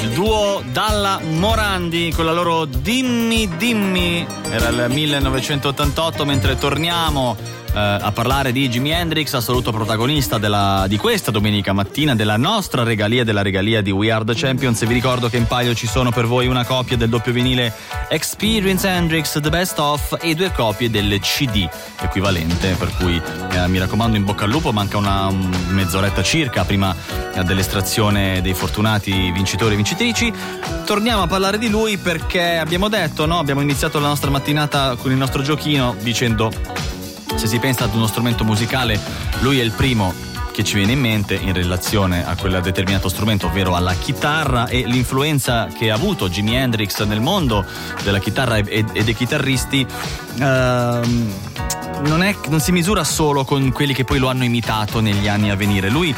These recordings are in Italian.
il duo Dalla Morandi con la loro Dimmi Dimmi, era il 1988, mentre torniamo a parlare di Jimi Hendrix, assoluto protagonista di questa domenica mattina, della nostra regalia, della regalia di We Are The Champions. E vi ricordo che in palio ci sono per voi una copia del doppio vinile Experience Hendrix The Best Of e 2 copie del CD equivalente, per cui mi raccomando, in bocca al lupo. Manca una mezz'oretta circa prima dell'estrazione dei fortunati vincitori e vincitrici. Torniamo a parlare di lui perché abbiamo detto, no? Abbiamo iniziato la nostra mattinata con il nostro giochino dicendo: se si pensa ad uno strumento musicale, lui è il primo che ci viene in mente in relazione a quel determinato strumento, ovvero alla chitarra, e l'influenza che ha avuto Jimi Hendrix nel mondo della chitarra e dei chitarristi non si misura solo con quelli che poi lo hanno imitato negli anni a venire. Lui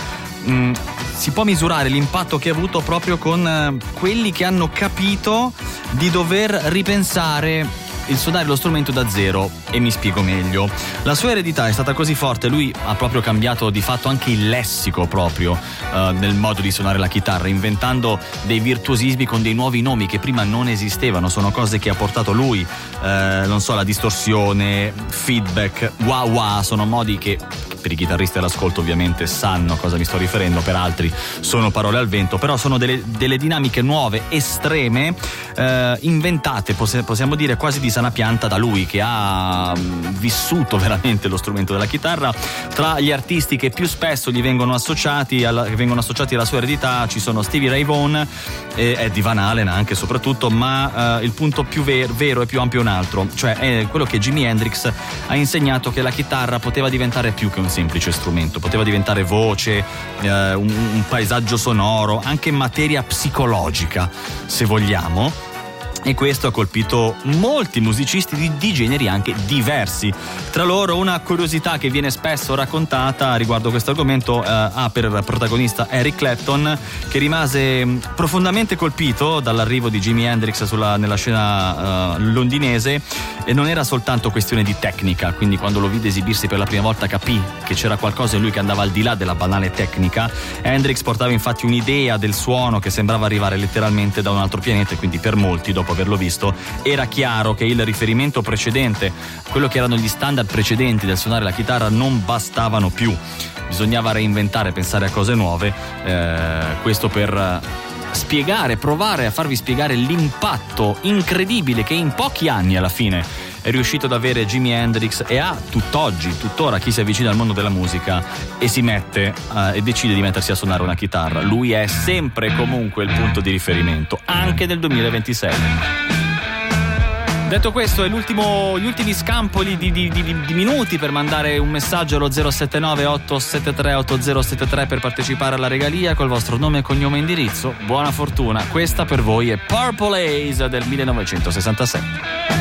si può misurare l'impatto che ha avuto proprio con quelli che hanno capito di dover ripensare il suonare lo strumento da zero, e mi spiego meglio. La sua eredità è stata così forte, lui ha proprio cambiato di fatto anche il lessico proprio nel modo di suonare la chitarra, inventando dei virtuosismi con dei nuovi nomi che prima non esistevano. Sono cose che ha portato lui, non so, la distorsione, feedback, wah wah, sono modi che per i chitarristi all'ascolto ovviamente sanno a cosa mi sto riferendo, per altri sono parole al vento, però sono delle dinamiche nuove, estreme, inventate, possiamo dire quasi di sana pianta da lui, che ha vissuto veramente lo strumento della chitarra. Tra gli artisti che più spesso gli vengono associati alla sua eredità ci sono Stevie Ray Vaughan e Eddie Van Halen anche soprattutto, ma il punto più vero e più ampio è un altro, cioè è quello che Jimi Hendrix ha insegnato, che la chitarra poteva diventare più che un semplice strumento, poteva diventare voce, un paesaggio sonoro, anche materia psicologica se vogliamo. E questo ha colpito molti musicisti di generi anche diversi. Tra loro una curiosità che viene spesso raccontata riguardo questo argomento ha per protagonista Eric Clapton, che rimase profondamente colpito dall'arrivo di Jimi Hendrix nella scena londinese, e non era soltanto questione di tecnica, quindi quando lo vide esibirsi per la prima volta capì che c'era qualcosa in lui che andava al di là della banale tecnica. Hendrix portava infatti un'idea del suono che sembrava arrivare letteralmente da un altro pianeta, e quindi per molti, dopo averlo visto, era chiaro che il riferimento precedente, quello che erano gli standard precedenti del suonare la chitarra, non bastavano più, bisognava reinventare, pensare a cose nuove, questo per provare a farvi spiegare l'impatto incredibile che in pochi anni alla fine è riuscito ad avere Jimi Hendrix, e ha tuttora chi si avvicina al mondo della musica e si mette e decide di mettersi a suonare una chitarra. Lui è sempre e comunque il punto di riferimento, anche nel 2026. Detto questo, è gli ultimi scampoli di minuti per mandare un messaggio allo 079 873 8073 per partecipare alla regalia col vostro nome, cognome e indirizzo. Buona fortuna, questa per voi è Purple Haze del 1967.